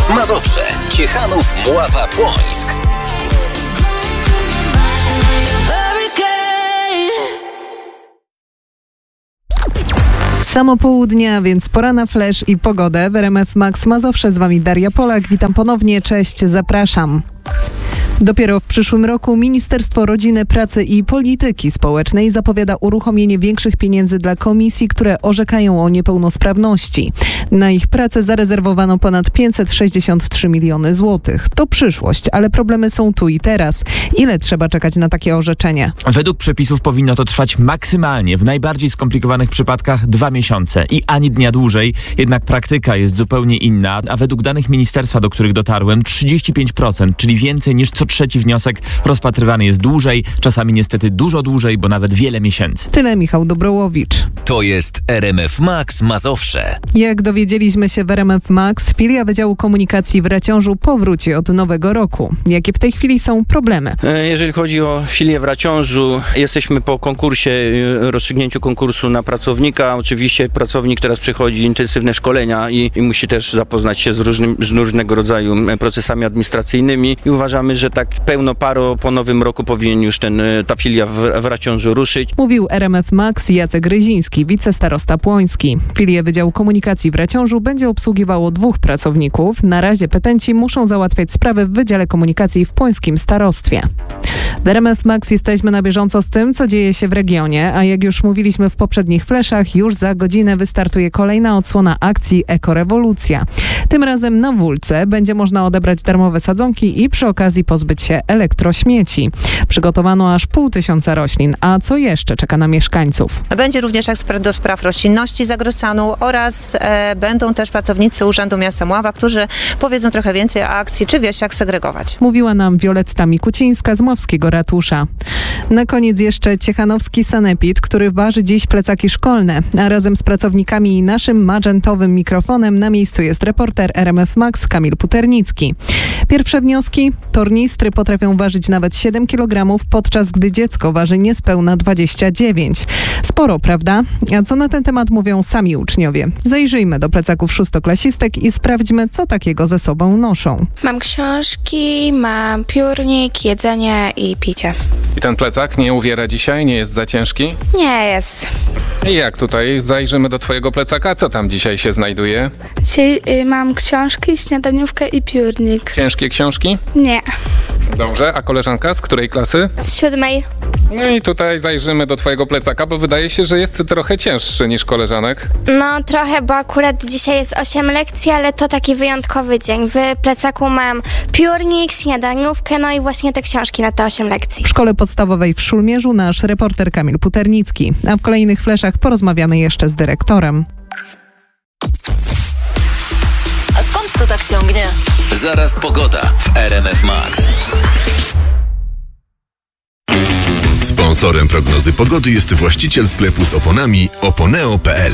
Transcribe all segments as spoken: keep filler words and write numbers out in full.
Mazowsze, Ciechanów, Mława, Płońsk. Samo południa, więc pora na flash i pogodę. W R M F Max Mazowsze, z wami Daria Polak. Witam ponownie, cześć, zapraszam. Dopiero w przyszłym roku Ministerstwo Rodziny, Pracy i Polityki Społecznej zapowiada uruchomienie większych pieniędzy dla komisji, które orzekają o niepełnosprawności. Na ich pracę zarezerwowano ponad pięćset sześćdziesiąt trzy miliony złotych. To przyszłość, ale problemy są tu i teraz. Ile trzeba czekać na takie orzeczenie? Według przepisów powinno to trwać maksymalnie, w najbardziej skomplikowanych przypadkach dwa miesiące i ani dnia dłużej. Jednak praktyka jest zupełnie inna, a według danych ministerstwa, do których dotarłem, trzydzieści pięć procent, czyli więcej niż co trzeci wniosek rozpatrywany jest dłużej, czasami niestety dużo dłużej, bo nawet wiele miesięcy. Tyle Michał Dobrołowicz. To jest R M F Max Mazowsze. Jak dowiedzieliśmy się w R M F Max, filia Wydziału Komunikacji w Raciążu powróci od nowego roku. Jakie w tej chwili są problemy? Jeżeli chodzi o filię w Raciążu, jesteśmy po konkursie, rozstrzygnięciu konkursu na pracownika. Oczywiście pracownik teraz przechodzi intensywne szkolenia i, i musi też zapoznać się z, różnym, z różnego rodzaju procesami administracyjnymi i uważamy, że tak pełno paro po nowym roku powinien już ten, ta filia w, w Raciążu ruszyć. Mówił R M F Max Jacek Ryziński, wicestarosta płoński. Filię Wydziału Komunikacji w Raciążu będzie obsługiwało dwóch pracowników. Na razie petenci muszą załatwiać sprawy w Wydziale Komunikacji w płońskim starostwie. W R M F Max jesteśmy na bieżąco z tym, co dzieje się w regionie, a jak już mówiliśmy w poprzednich fleszach, już za godzinę wystartuje kolejna odsłona akcji Ekorewolucja. Tym razem na Wólce będzie można odebrać darmowe sadzonki i przy okazji pozbyć się elektrośmieci. Przygotowano aż pół tysiąca roślin, a co jeszcze czeka na mieszkańców? Będzie również ekspert do spraw roślinności z Agrosanu oraz e, będą też pracownicy Urzędu Miasta Mława, którzy powiedzą trochę więcej o akcji, czy wiesz jak segregować. Mówiła nam Wioletta Mikucińska z Mławskiego Ratusza. Na koniec jeszcze ciechanowski sanepid, który waży dziś plecaki szkolne, a razem z pracownikami i naszym magentowym mikrofonem na miejscu jest reporter R M F Max Kamil Puternicki. Pierwsze wnioski? Tornistry potrafią ważyć nawet siedem kilogramów, podczas gdy dziecko waży niespełna dwadzieścia dziewięć. Sporo, prawda? A co na ten temat mówią sami uczniowie? Zajrzyjmy do plecaków szóstoklasistek i sprawdźmy, co takiego ze sobą noszą. Mam książki, mam piórnik, jedzenie i picie. I ten plecak nie uwiera dzisiaj? Nie jest za ciężki? Nie jest. I jak tutaj? Zajrzymy do twojego plecaka. Co tam dzisiaj się znajduje? Dzisiaj y, mam książki, śniadaniówkę i piórnik. Ciężkie książki? Nie. Dobrze. A koleżanka z której klasy? Z siódmej. No i tutaj zajrzymy do twojego plecaka, bo wydaje się, że jest trochę cięższy niż koleżanek. No trochę, bo akurat dzisiaj jest osiem lekcji, ale to taki wyjątkowy dzień. W plecaku mam piórnik, śniadaniówkę, no i właśnie te książki na te osiem lekcji. W szkole podstawowej w Szulmierzu nasz reporter Kamil Puternicki. A w kolejnych fleszach porozmawiamy jeszcze z dyrektorem. A skąd to tak ciągnie? Zaraz pogoda w R M F Max. Sponsorem prognozy pogody jest właściciel sklepu z oponami oponeo kropka p l.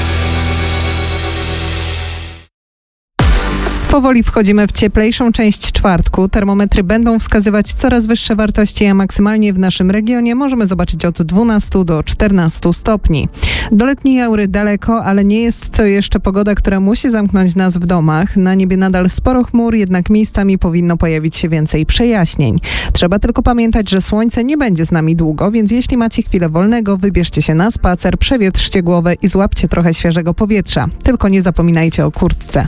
Powoli wchodzimy w cieplejszą część czwartku. Termometry będą wskazywać coraz wyższe wartości, a maksymalnie w naszym regionie możemy zobaczyć od dwunastu do czternastu stopni. Do letniej aury daleko, ale nie jest to jeszcze pogoda, która musi zamknąć nas w domach. Na niebie nadal sporo chmur, jednak miejscami powinno pojawić się więcej przejaśnień. Trzeba tylko pamiętać, że słońce nie będzie z nami długo, więc jeśli macie chwilę wolnego, wybierzcie się na spacer, przewietrzcie głowę i złapcie trochę świeżego powietrza. Tylko nie zapominajcie o kurtce.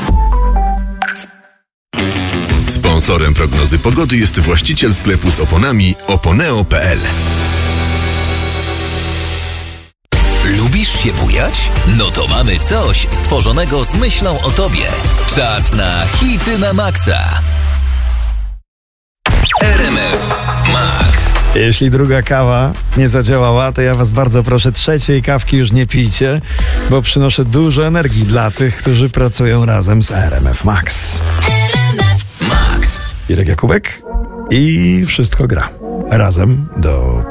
Sponsorem prognozy pogody jest właściciel sklepu z oponami oponeo kropka p l. Lubisz się bujać? No to mamy coś stworzonego z myślą o tobie. Czas na hity na maksa. R M F Max. Jeśli druga kawa nie zadziałała, to ja was bardzo proszę, trzeciej kawki już nie pijcie, bo przynoszę dużo energii dla tych, którzy pracują razem z R M F Max. R M F Max. Irek Jakubek i wszystko gra. Razem do